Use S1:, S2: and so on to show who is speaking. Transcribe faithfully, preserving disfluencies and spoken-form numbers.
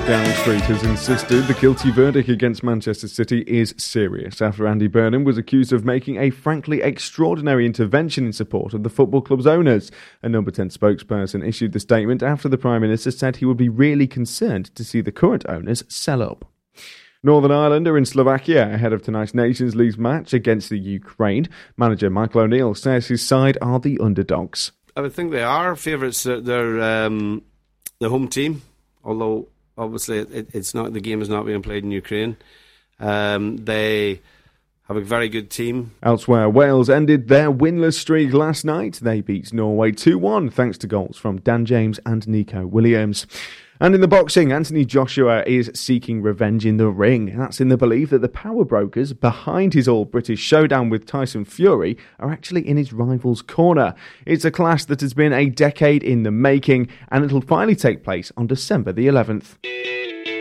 S1: Downing Street has insisted the guilty verdict against Manchester City is serious after Andy Burnham was accused of making a frankly extraordinary intervention in support of the football club's owners. A Number ten spokesperson issued the statement after the Prime Minister said he would be really concerned to see the current owners sell up. Northern Ireland are in Slovakia ahead of tonight's Nations League match against the Ukraine. Manager Michael O'Neill says his side are the underdogs.
S2: I would think they are favourites. They're um, the home team, although obviously it, it's not. The game is not being played in Ukraine. Um, they have a very good team.
S1: Elsewhere, Wales ended their winless streak last night. They beat Norway two one thanks to goals from Dan James and Nico Williams. And in the boxing, Anthony Joshua is seeking revenge in the ring. That's in the belief that the power brokers behind his all-British showdown with Tyson Fury are actually in his rival's corner. It's a clash that has been a decade in the making, and it'll finally take place on December the eleventh.